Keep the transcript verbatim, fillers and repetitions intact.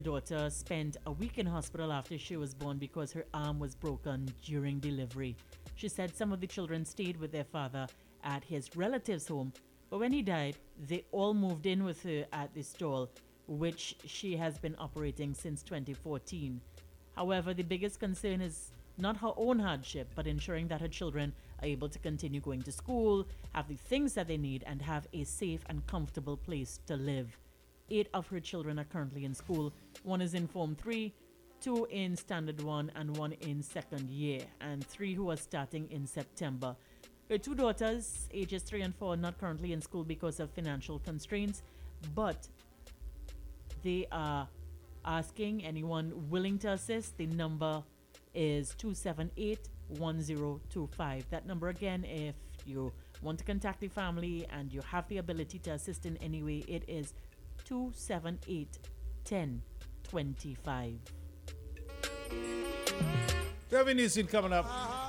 daughter spent a week in hospital after she was born because her arm was broken during delivery. She said some of the children stayed with their father at his relative's home, but when he died, they all moved in with her at the stall, which she has been operating since twenty fourteen. However, the biggest concern is not her own hardship, but ensuring that her children are able to continue going to school, have the things that they need, and have a safe and comfortable place to live. Eight of her children are currently in school. One is in Form three, two in Standard one, and one in second year, and three who are starting in September. Her two daughters, ages three and four, are not currently in school because of financial constraints, but they are asking anyone willing to assist. The number is two seven eight, one zero two five. That number again, if you want to contact the family and you have the ability to assist in any way, it is two seven eight, one zero two five. Kevin Easton coming up.